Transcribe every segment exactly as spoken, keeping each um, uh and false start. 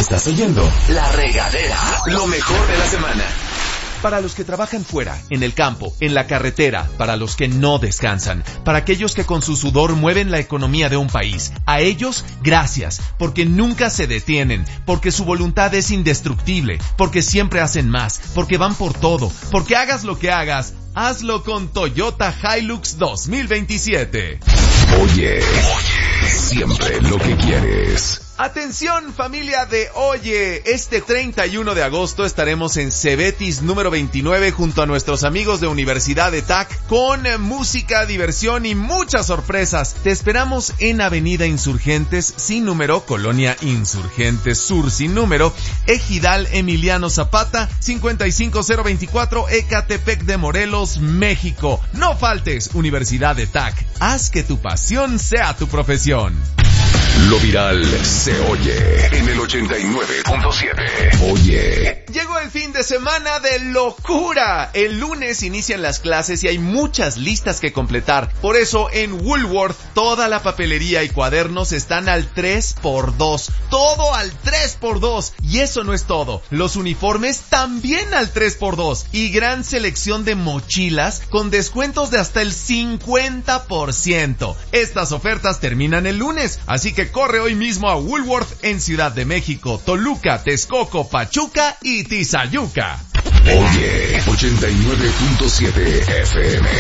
Estás oyendo La Regadera, lo mejor de la semana. Para los que trabajan fuera, en el campo, en la carretera, para los que no descansan, para aquellos que con su sudor mueven la economía de un país, a ellos, gracias, porque nunca se detienen, porque su voluntad es indestructible, porque siempre hacen más, porque van por todo, porque hagas lo que hagas, hazlo con Toyota Hilux dos mil veintisiete. Oye, oye, siempre lo que quieres. Atención familia de Oye, este treinta y uno de agosto estaremos en Cebetis número veintinueve junto a nuestros amigos de Universidad de T A C con música, diversión y muchas sorpresas. Te esperamos en Avenida Insurgentes sin número, Colonia Insurgentes Sur sin número, Ejidal Emiliano Zapata, cincuenta y cinco cero veinticuatro, Ecatepec de Morelos, México. No faltes, Universidad de T A C. Haz que tu pasión sea tu profesión. Lo viral se oye en el ochenta y nueve punto siete. Oye. Llegó el fin de semana de locura. El lunes inician las clases y hay muchas listas que completar. Por eso en Woolworth toda la papelería y cuadernos están al tres por dos. Todo al tres por dos. Y eso no es todo. Los uniformes también al tres por dos. Y gran selección de mochilas con descuentos de hasta el cincuenta por ciento. Estas ofertas terminan el lunes. Así que corre hoy mismo a Woolworth en Ciudad de México, Toluca, Texcoco, Pachuca y Tizayuca. Oye, ochenta y nueve punto siete F M.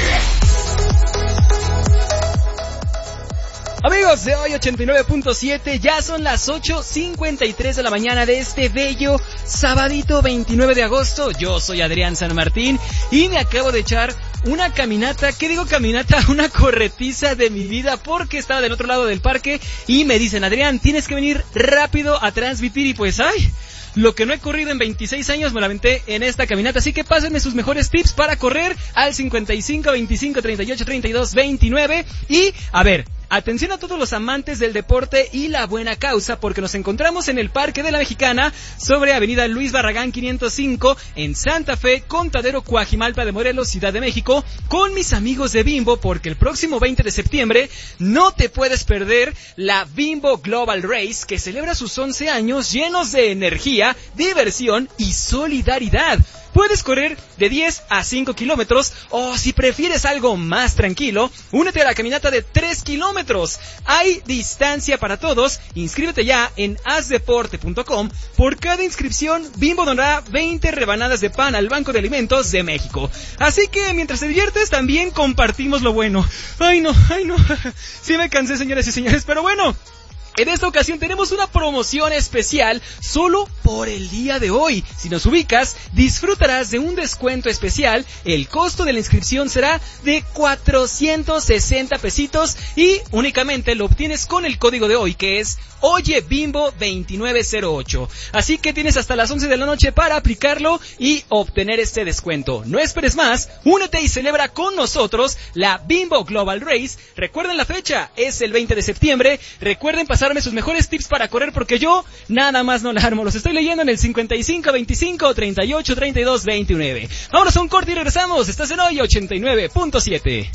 Amigos de Hoy ochenta y nueve punto siete, ya son las ocho cincuenta y tres de la mañana de este bello sabadito veintinueve de agosto. Yo soy Adrián San Martín y me acabo de echar una caminata, ¿qué digo caminata? Una corretiza de mi vida porque estaba del otro lado del parque y me dicen, Adrián, tienes que venir rápido a transmitir y pues, ay... Lo que no he corrido en veintiséis años me la aventé en esta caminata, así que pásenme sus mejores tips para correr al cincuenta y cinco, veinticinco, treinta y ocho, treinta y dos, veintinueve. Y, a ver, atención a todos los amantes del deporte y la buena causa, porque nos encontramos en el Parque de la Mexicana, sobre Avenida Luis Barragán quinientos cinco, en Santa Fe, Contadero, Coajimalpa de Morelos, Ciudad de México, con mis amigos de Bimbo, porque el próximo veinte de septiembre no te puedes perder la Bimbo Global Race, que celebra sus once años llenos de energía, diversión y solidaridad. Puedes correr de diez a cinco kilómetros o si prefieres algo más tranquilo, únete a la caminata de tres kilómetros. Hay distancia para todos. Inscríbete ya en haz deporte punto com. Por cada inscripción, Bimbo donará veinte rebanadas de pan al Banco de Alimentos de México. Así que mientras te diviertes, también compartimos lo bueno. Ay no, ay no. Sí me cansé, señoras y señores, pero bueno. En esta ocasión tenemos una promoción especial solo por el día de hoy. Si nos ubicas, disfrutarás de un descuento especial. El costo de la inscripción será de cuatrocientos sesenta pesitos y únicamente lo obtienes con el código de hoy, que es Oye Bimbo veintinueve cero ocho. Así que tienes hasta las once de la noche para aplicarlo y obtener este descuento. No esperes más, únete y celebra con nosotros la Bimbo Global Race. Recuerden la fecha, es el veinte de septiembre. Recuerden pasarme sus mejores tips para correr porque yo nada más no la armo. Los estoy leyendo en el cincuenta y cinco, veinticinco, treinta y ocho, treinta y dos, veintinueve. Vámonos a un corte y regresamos. Estás en Hoy ochenta y nueve punto siete.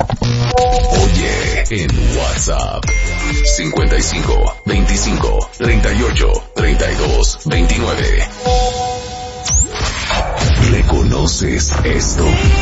Oye, en WhatsApp cincuenta y cinco, veinticinco, treinta y ocho, treinta y dos, veintinueve. ¿Reconoces esto?